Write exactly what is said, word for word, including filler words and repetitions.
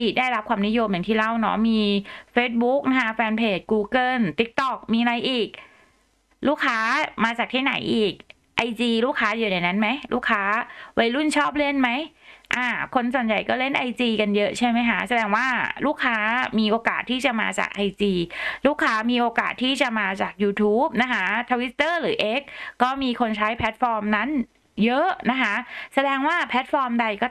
ได้รับความนิยมอย่างที่เล่าเนาะ มีเฟซบุ๊กนะคะ แฟนเพจกูเกิล TikTok มีอะไรอีก ลูกค้ามาจากที่ไหนอีก ไอจีลูกค้าอยู่ในนั้นไหม? ลูกค้าวัยรุ่นชอบเล่นไหม? อา คนส่วนใหญ่ก็เล่นไอจีกันเยอะใช่ไหมคะ แสดงว่าลูกค้ามีโอกาสที่จะมาจากไอจี ลูกค้ามีโอกาสที่จะมาจากยูทูบนะคะ Twitter หรือ X ก็มีคนใช้แพลตฟอร์มนั้นเยอะนะคะ แสดงว่าแพลตฟอร์มใดก็